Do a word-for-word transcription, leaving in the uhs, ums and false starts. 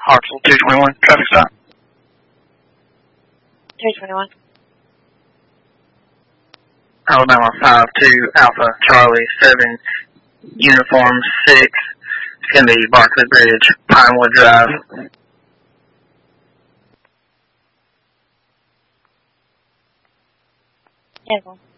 Hartsel two twenty-one, traffic stop. two twenty-one. Alabama five two Alpha Charlie seven Uniform six. It's going to be Barclay Bridge, Pinewood Drive. Yeah,